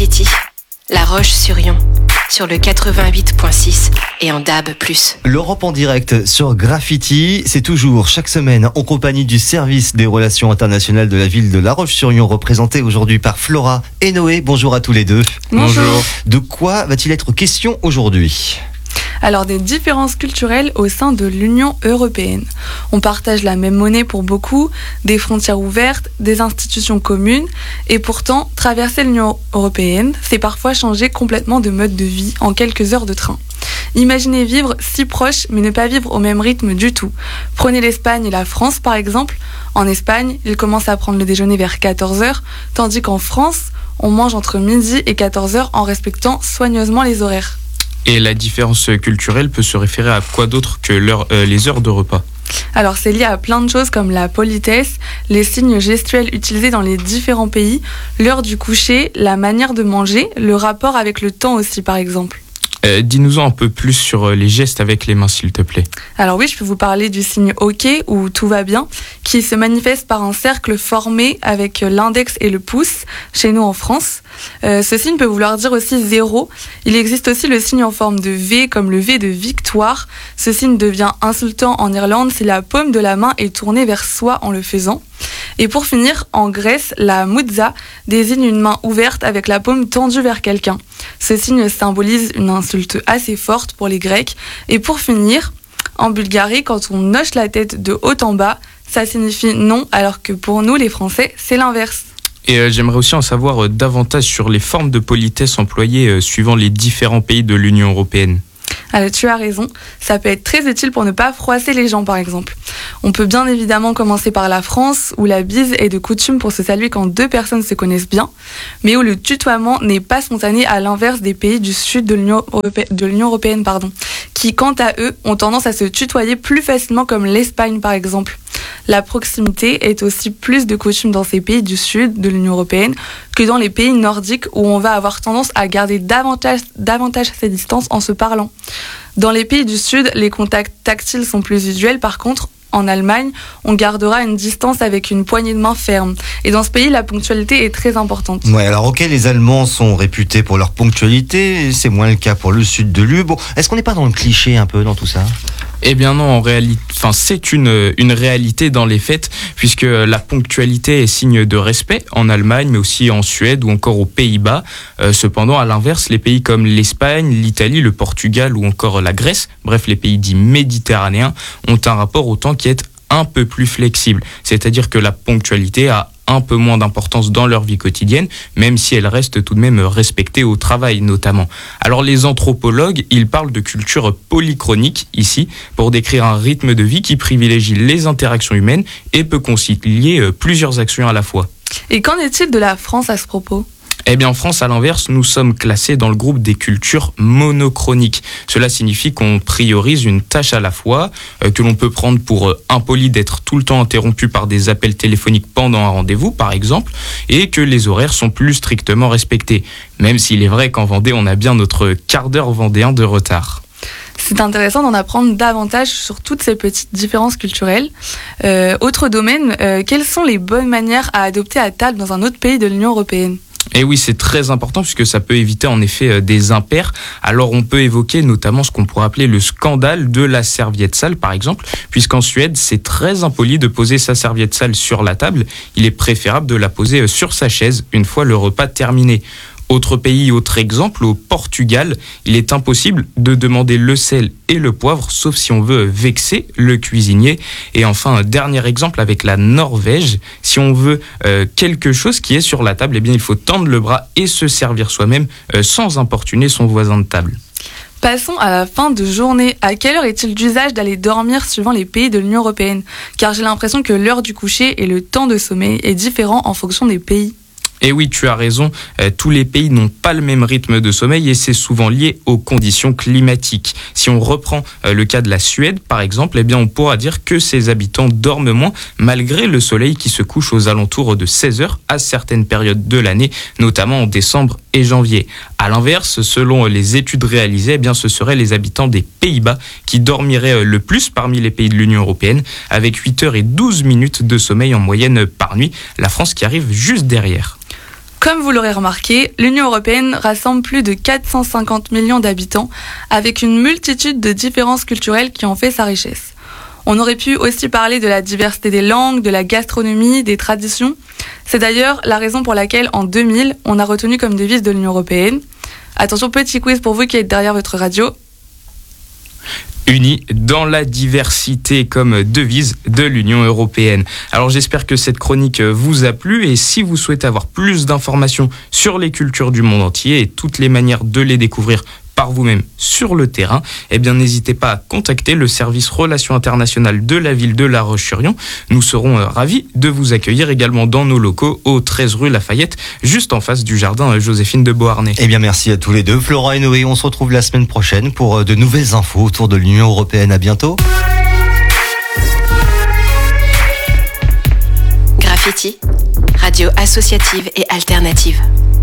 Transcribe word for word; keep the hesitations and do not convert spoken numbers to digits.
Graffiti, La Roche-sur-Yon, sur le quatre-vingt-huit virgule six et en D A B plus. L'Europe en direct sur Graffiti, c'est toujours chaque semaine en compagnie du service des relations internationales de la ville de La Roche-sur-Yon, représenté aujourd'hui par Flora et Noé. Bonjour à tous les deux. Bonjour. De quoi va-t-il être question aujourd'hui ? Alors, des différences culturelles au sein de l'Union européenne. On partage la même monnaie pour beaucoup, des frontières ouvertes, des institutions communes, et pourtant, traverser l'Union européenne, c'est parfois changer complètement de mode de vie en quelques heures de train. Imaginez vivre si proche, mais ne pas vivre au même rythme du tout. Prenez l'Espagne et la France, par exemple. En Espagne, ils commencent à prendre le déjeuner vers quatorze heures, tandis qu'en France, on mange entre midi et quatorze heures en respectant soigneusement les horaires. Et la différence culturelle peut se référer à quoi d'autre que l'heure, euh, les heures de repas ? Alors c'est lié à plein de choses comme la politesse, les signes gestuels utilisés dans les différents pays, l'heure du coucher, la manière de manger, le rapport avec le temps aussi par exemple. Euh, dis-nous-en un peu plus sur les gestes avec les mains s'il te plaît. Alors oui, je peux vous parler du signe OK ou tout va bien, qui se manifeste par un cercle formé avec l'index et le pouce, chez nous en France. Euh, ce signe peut vouloir dire aussi zéro. Il existe aussi le signe en forme de V, comme le V de victoire. Ce signe devient insultant en Irlande si la paume de la main est tournée vers soi en le faisant. Et pour finir, en Grèce, la moudza désigne une main ouverte avec la paume tendue vers quelqu'un. Ce signe symbolise une insulte assez forte pour les Grecs. Et pour finir, en Bulgarie, quand on hoche la tête de haut en bas, ça signifie non, alors que pour nous, les Français, c'est l'inverse. Et euh, j'aimerais aussi en savoir euh, davantage sur les formes de politesse employées euh, suivant les différents pays de l'Union européenne. Alors, tu as raison, ça peut être très utile pour ne pas froisser les gens par exemple. On peut bien évidemment commencer par la France, où la bise est de coutume pour se saluer quand deux personnes se connaissent bien, mais où le tutoiement n'est pas spontané, à l'inverse des pays du sud de l'Union européenne, de l'Union européenne pardon, qui quant à eux ont tendance à se tutoyer plus facilement comme l'Espagne par exemple. La proximité est aussi plus de coutume dans ces pays du sud de l'Union européenne que dans les pays nordiques où on va avoir tendance à garder davantage, davantage ces distances en se parlant. Dans les pays du sud, les contacts tactiles sont plus usuels. Par contre, en Allemagne, on gardera une distance avec une poignée de main ferme. Et dans ce pays, la ponctualité est très importante. Ouais, alors ok, les Allemands sont réputés pour leur ponctualité, c'est moins le cas pour le sud de l'U. Bon, est-ce qu'on n'est pas dans le cliché un peu dans tout ça ? Eh bien non, en réalité, enfin c'est une une réalité dans les faits, puisque la ponctualité est signe de respect en Allemagne, mais aussi en Suède ou encore aux Pays-Bas. Euh, cependant, à l'inverse, les pays comme l'Espagne, l'Italie, le Portugal ou encore la Grèce, bref les pays dits méditerranéens, ont un rapport au temps qui est un peu plus flexible. C'est-à-dire que la ponctualité a un peu moins d'importance dans leur vie quotidienne, même si elle reste tout de même respectée au travail notamment. Alors les anthropologues, ils parlent de culture polychronique ici, pour décrire un rythme de vie qui privilégie les interactions humaines et peut concilier plusieurs actions à la fois. Et qu'en est-il de la France à ce propos ? Eh bien, en France, à l'inverse, nous sommes classés dans le groupe des cultures monochroniques. Cela signifie qu'on priorise une tâche à la fois, euh, que l'on peut prendre pour euh, impoli d'être tout le temps interrompu par des appels téléphoniques pendant un rendez-vous, par exemple, et que les horaires sont plus strictement respectés. Même s'il est vrai qu'en Vendée, on a bien notre quart d'heure vendéen de retard. C'est intéressant d'en apprendre davantage sur toutes ces petites différences culturelles. Euh, autre domaine, euh, quelles sont les bonnes manières à adopter à table dans un autre pays de l'Union européenne ? Et oui, c'est très important puisque ça peut éviter en effet des impairs. Alors on peut évoquer notamment ce qu'on pourrait appeler le scandale de la serviette sale par exemple, puisqu'en Suède c'est très impoli de poser sa serviette sale sur la table. Il est préférable de la poser sur sa chaise une fois le repas terminé. Autre pays, autre exemple, au Portugal, il est impossible de demander le sel et le poivre, sauf si on veut vexer le cuisinier. Et enfin, un dernier exemple avec la Norvège, si on veut euh, quelque chose qui est sur la table, eh bien, il faut tendre le bras et se servir soi-même euh, sans importuner son voisin de table. Passons à la fin de journée. À quelle heure est-il d'usage d'aller dormir suivant les pays de l'Union européenne ? Car j'ai l'impression que l'heure du coucher et le temps de sommeil est différent en fonction des pays. Et oui, tu as raison, euh, tous les pays n'ont pas le même rythme de sommeil et c'est souvent lié aux conditions climatiques. Si on reprend euh, le cas de la Suède, par exemple, eh bien on pourra dire que ses habitants dorment moins malgré le soleil qui se couche aux alentours de seize heures à certaines périodes de l'année, notamment en décembre et janvier. À l'inverse, selon les études réalisées, eh bien ce seraient les habitants des Pays-Bas qui dormiraient le plus parmi les pays de l'Union européenne, avec huit heures et douze minutes de sommeil en moyenne par nuit, la France qui arrive juste derrière. Comme vous l'aurez remarqué, l'Union européenne rassemble plus de quatre cent cinquante millions d'habitants avec une multitude de différences culturelles qui en fait sa richesse. On aurait pu aussi parler de la diversité des langues, de la gastronomie, des traditions. C'est d'ailleurs la raison pour laquelle en deux mille, on a retenu comme devise de l'Union européenne. Attention, petit quiz pour vous qui êtes derrière votre radio. Unis dans la diversité comme devise de l'Union européenne. Alors j'espère que cette chronique vous a plu et si vous souhaitez avoir plus d'informations sur les cultures du monde entier et toutes les manières de les découvrir par vous-même sur le terrain, eh bien n'hésitez pas à contacter le service Relations internationales de la ville de La Roche-sur-Yon. Nous serons ravis de vous accueillir également dans nos locaux au treize rue Lafayette, juste en face du jardin Joséphine de Beauharnais. Eh bien merci à tous les deux, Flora et Noé. On se retrouve la semaine prochaine pour de nouvelles infos autour de l'Union européenne. À bientôt. Graffiti, radio associative et alternative.